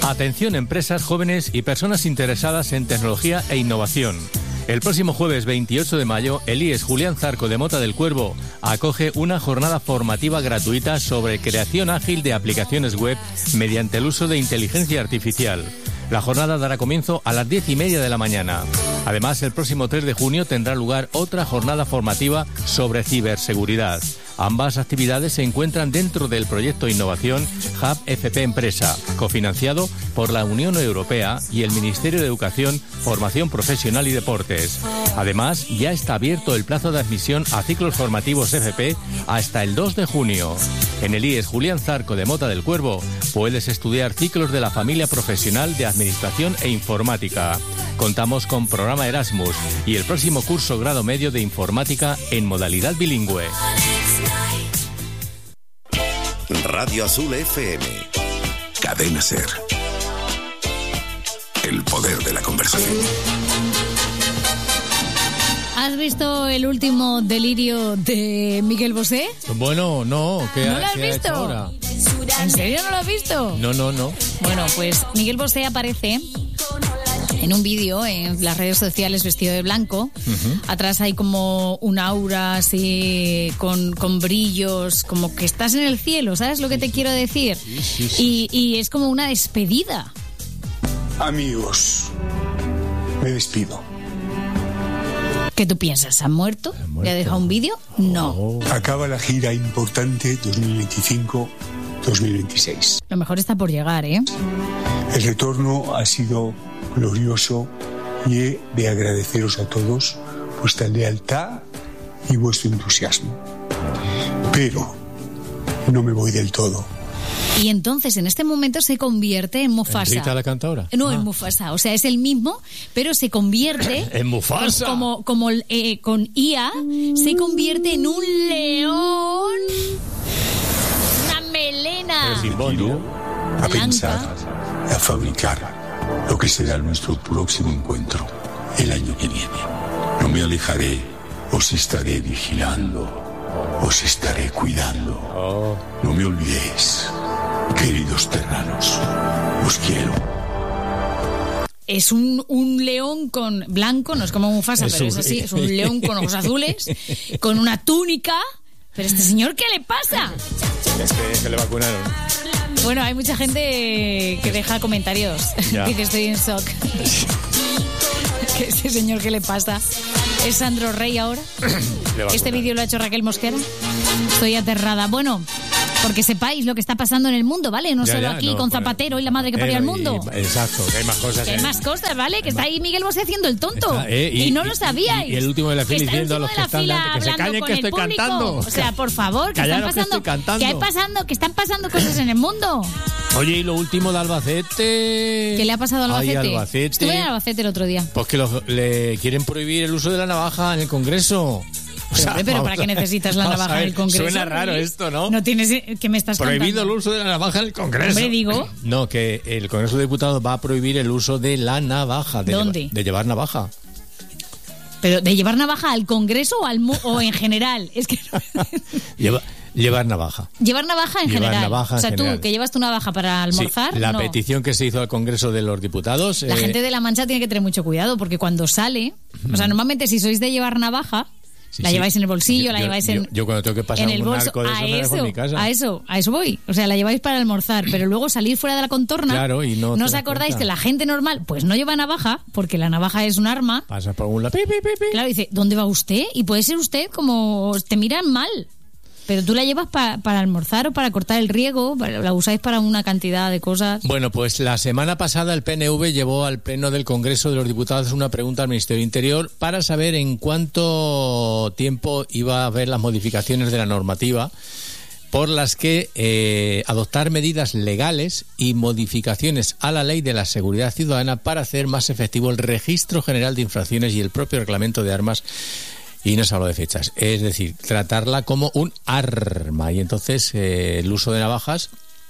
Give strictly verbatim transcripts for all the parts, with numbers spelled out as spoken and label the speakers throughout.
Speaker 1: Atención empresas jóvenes y personas interesadas en tecnología e innovación. El próximo jueves veintiocho de mayo, el I E S Julián Zarco de Mota del Cuervo acoge una jornada formativa gratuita sobre creación ágil de aplicaciones web mediante el uso de inteligencia artificial. La jornada dará comienzo a las diez y media de la mañana. Además, el próximo tres de junio tendrá lugar otra jornada formativa sobre ciberseguridad. Ambas actividades se encuentran dentro del proyecto Innovación Hub F P Empresa, cofinanciado por la Unión Europea y el Ministerio de Educación, Formación Profesional y Deportes. Además, ya está abierto el plazo de admisión a ciclos formativos F P hasta el dos de junio. En el I E S Julián Zarco de Mota del Cuervo puedes estudiar ciclos de la familia profesional de Administración e Informática. Contamos con programa Erasmus y el próximo curso grado medio de Informática en modalidad bilingüe.
Speaker 2: Radio Azul F M.
Speaker 3: Cadena Ser. El poder de la conversación.
Speaker 4: ¿Has visto el último delirio de Miguel Bosé?
Speaker 1: Bueno, no. ¿Qué
Speaker 4: ¿No
Speaker 1: ha,
Speaker 4: lo has
Speaker 1: qué ha
Speaker 4: visto?
Speaker 1: hecho ahora?
Speaker 4: ¿En serio no lo has visto?
Speaker 1: No, no, no.
Speaker 4: Bueno, pues Miguel Bosé aparece en un vídeo en las redes sociales vestido de blanco. Uh-huh. Atrás hay como un aura así con, con brillos, como que estás en el cielo, ¿sabes lo que te quiero decir?
Speaker 1: Sí, sí, sí.
Speaker 4: Y, y es como una despedida.
Speaker 5: Amigos, me despido.
Speaker 4: ¿Qué tú piensas? ¿Ha muerto?
Speaker 1: ¿Ha muerto?
Speaker 4: ¿Le ha dejado un vídeo? No.
Speaker 1: Oh.
Speaker 5: Acaba la gira importante dos mil veinticinco dos mil veintiséis.
Speaker 4: Lo mejor está por llegar, ¿eh?
Speaker 5: El retorno ha sido glorioso y he de agradeceros a todos vuestra lealtad y vuestro entusiasmo. Pero no me voy del todo.
Speaker 4: Y entonces en este momento se convierte en Mufasa.
Speaker 1: ¿En Rita la cantadora?
Speaker 4: No,
Speaker 1: ah.
Speaker 4: en Mufasa. O sea, es el mismo, pero se convierte...
Speaker 1: ¡En Mufasa!
Speaker 4: Como, como eh, con I A, se convierte en un león. Una melena.
Speaker 5: Quiero a pensar, a fabricar lo que será nuestro próximo encuentro el año que viene. No me alejaré, os estaré vigilando, os estaré cuidando.
Speaker 1: Oh.
Speaker 5: No me olvidéis, queridos terranos, os quiero.
Speaker 4: Es un, un león con blanco, no es como Mufasa,
Speaker 1: es
Speaker 4: pero
Speaker 1: un...
Speaker 4: es así, es un león con ojos azules, con una túnica. Pero este señor, ¿qué le pasa?
Speaker 1: Este que le vacunaron.
Speaker 4: Bueno, hay mucha gente que deja comentarios.
Speaker 1: Ya.
Speaker 4: Dice, estoy en shock. ¿Qué ese señor qué le pasa? ¿Es Sandro Rey ahora? ¿Este vídeo lo ha hecho Raquel Mosquera? Estoy aterrada. Bueno, porque sepáis lo que está pasando en el mundo, ¿vale? No
Speaker 1: Ya,
Speaker 4: solo
Speaker 1: ya,
Speaker 4: aquí
Speaker 1: no,
Speaker 4: con
Speaker 1: bueno,
Speaker 4: Zapatero y la madre que parió al mundo.
Speaker 1: Y, exacto, que hay más cosas.
Speaker 4: Que hay
Speaker 1: eh.
Speaker 4: más cosas, ¿vale? Que está ahí Miguel Bosé haciendo el tonto.
Speaker 1: Está, eh, y,
Speaker 4: y no lo sabíais.
Speaker 1: Y, y el último de la fila
Speaker 4: que está el
Speaker 1: diciendo a
Speaker 4: último
Speaker 1: los
Speaker 4: de
Speaker 1: que
Speaker 4: la
Speaker 1: están
Speaker 4: fila
Speaker 1: delante, que se
Speaker 4: hablando
Speaker 1: callen
Speaker 4: con
Speaker 1: que
Speaker 4: el
Speaker 1: estoy
Speaker 4: público.
Speaker 1: cantando.
Speaker 4: O sea, por favor, que están
Speaker 1: Callaros que
Speaker 4: pasando,
Speaker 1: estoy cantando.
Speaker 4: que hay pasando, que están pasando cosas en el mundo.
Speaker 1: Oye, y lo último de Albacete.
Speaker 4: ¿Qué le ha pasado a Albacete?
Speaker 1: Ay, Albacete.
Speaker 4: Estuve en Albacete el otro día.
Speaker 1: Pues que los, le quieren prohibir el uso de la navaja en el Congreso. O
Speaker 4: Pero,
Speaker 1: sea,
Speaker 4: hombre, pero ¿para qué necesitas la navaja en el Congreso?
Speaker 1: Suena raro esto, ¿no?
Speaker 4: No tienes... ¿Qué me estás
Speaker 1: Prohibido
Speaker 4: cantando?
Speaker 1: el uso de la navaja en el Congreso.
Speaker 4: Hombre, digo...
Speaker 1: No, que el Congreso de Diputados va a prohibir el uso de la navaja. De
Speaker 4: ¿Dónde?
Speaker 1: Llevar, de llevar navaja.
Speaker 4: ¿Pero de llevar navaja al Congreso o, al mu- o en general? Es que...
Speaker 1: Lleva, llevar navaja.
Speaker 4: Llevar navaja en
Speaker 1: Llevar
Speaker 4: general.
Speaker 1: navaja en
Speaker 4: o sea, tú,
Speaker 1: general.
Speaker 4: que llevas tu navaja para almorzar,
Speaker 1: Sí, la
Speaker 4: no.
Speaker 1: petición que se hizo al Congreso de los Diputados...
Speaker 4: La
Speaker 1: eh,
Speaker 4: gente de La Mancha tiene que tener mucho cuidado, porque cuando sale... O sea, normalmente si sois de llevar navaja...
Speaker 1: Sí,
Speaker 4: la
Speaker 1: sí.
Speaker 4: lleváis en el bolsillo,
Speaker 1: Yo-
Speaker 4: la
Speaker 1: yo-
Speaker 4: lleváis
Speaker 1: yo-
Speaker 4: en,
Speaker 1: yo cuando tengo que pasar
Speaker 4: en el
Speaker 1: un
Speaker 4: bolso.
Speaker 1: arco de eso,
Speaker 4: a
Speaker 1: me dejo
Speaker 4: eso,
Speaker 1: en mi casa.
Speaker 4: a eso, a eso voy. O sea, la lleváis para almorzar, pero luego salir fuera de la contorna.
Speaker 1: Claro, y no te
Speaker 4: os
Speaker 1: das
Speaker 4: acordáis
Speaker 1: cuenta.
Speaker 4: que la gente normal, pues no lleva navaja, porque la navaja es un arma.
Speaker 1: Pasa por un lado. Pi, pi, pi, pi.
Speaker 4: Claro, dice, ¿dónde va usted? Y puede ser usted como te miran mal. Pero tú la llevas pa- para almorzar o para cortar el riego, para- la usáis para una cantidad de cosas.
Speaker 1: Bueno, pues la semana pasada el P N V llevó al Pleno del Congreso de los Diputados una pregunta al Ministerio del Interior para saber en cuánto tiempo iba a haber las modificaciones de la normativa por las que eh, adoptar medidas legales y modificaciones a la Ley de la Seguridad Ciudadana para hacer más efectivo el Registro General de Infracciones y el propio Reglamento de Armas. Y no se habló de fechas, es decir, tratarla como un arma. Y entonces eh, el uso de navajas,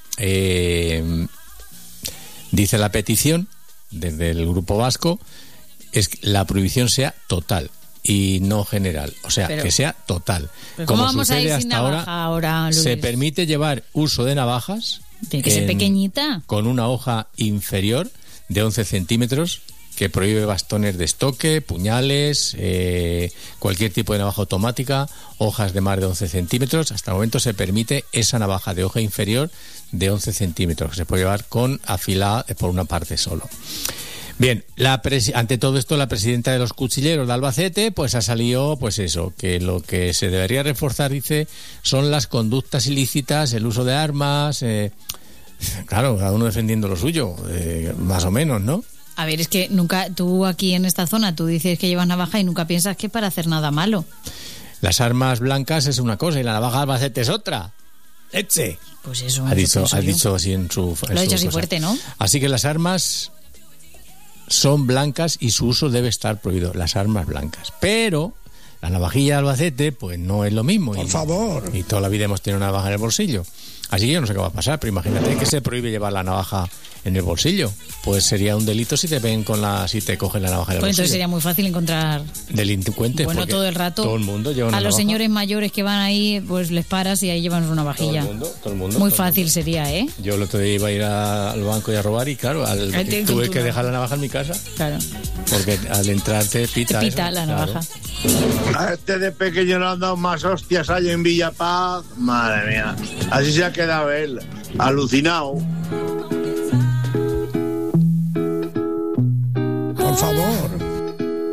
Speaker 1: eh, dice la petición desde el Grupo Vasco, es que la prohibición sea total y no general, o sea,
Speaker 4: Pero-
Speaker 1: que sea total.
Speaker 4: Pero
Speaker 1: Como
Speaker 4: ¿cómo vamos a
Speaker 1: sucede
Speaker 4: ir sin
Speaker 1: hasta
Speaker 4: navaja
Speaker 1: ahora,
Speaker 4: ahora, Luis?
Speaker 1: se permite llevar uso de navajas
Speaker 4: Tiene que ser pequeñita.
Speaker 1: Con una hoja inferior de once centímetros que prohíbe bastones de estoque, puñales, eh, cualquier tipo de navaja automática, hojas de más de once centímetros. Hasta el momento se permite esa navaja de hoja inferior de once centímetros, que se puede llevar con afilada por una parte solo. Bien, la presi- ante todo esto, la presidenta de los cuchilleros de Albacete pues ha salido, pues eso, que lo que se debería reforzar, dice, son las conductas ilícitas, el uso de armas, eh, claro, cada uno defendiendo lo suyo, eh, más o menos, ¿no?
Speaker 4: A ver, es que nunca, tú aquí en esta zona, tú dices que llevas navaja y nunca piensas que para hacer nada malo.
Speaker 1: Las armas blancas es una cosa y la navaja de Albacete es otra. ¡Leche!
Speaker 4: Pues eso.
Speaker 1: Ha dicho, ha
Speaker 4: yo.
Speaker 1: dicho así en su... en
Speaker 4: Lo ha
Speaker 1: su
Speaker 4: dicho así
Speaker 1: cosa.
Speaker 4: fuerte, ¿no?
Speaker 1: Así que las armas son blancas y su uso debe estar prohibido, las armas blancas. Pero la navajilla de Albacete, pues no es lo mismo.
Speaker 6: Por
Speaker 1: y,
Speaker 6: favor.
Speaker 1: Y toda la vida hemos tenido una navaja en el bolsillo. Así que yo no sé qué va a pasar, pero imagínate que se prohíbe llevar la navaja en el bolsillo. Pues sería un delito si te ven con la, si te cogen la navaja en el
Speaker 4: Pues
Speaker 1: bolsillo.
Speaker 4: entonces sería muy fácil encontrar
Speaker 1: Delincuentes.
Speaker 4: bueno,
Speaker 1: porque
Speaker 4: todo el rato.
Speaker 1: Todo el mundo lleva una
Speaker 4: a los
Speaker 1: navaja.
Speaker 4: señores mayores que van ahí, pues les paras y ahí llevan su navajilla.
Speaker 1: Todo el mundo, todo el mundo,
Speaker 4: muy
Speaker 1: todo el
Speaker 4: fácil
Speaker 1: mundo.
Speaker 4: sería, ¿eh?
Speaker 1: Yo el otro día iba a ir a, al banco y a robar y claro, al,
Speaker 4: Ahí te-
Speaker 1: tuve
Speaker 4: con tu
Speaker 1: que
Speaker 4: navaja.
Speaker 1: dejar la navaja en mi casa
Speaker 4: Claro.
Speaker 1: porque al entrar te pita.
Speaker 4: Te pita
Speaker 1: eso,
Speaker 4: la
Speaker 1: claro.
Speaker 4: navaja.
Speaker 7: A este de pequeño le han dado más hostias ahí en Villapaz. Madre mía. Así se ha quedado él. Alucinado.
Speaker 6: Por favor.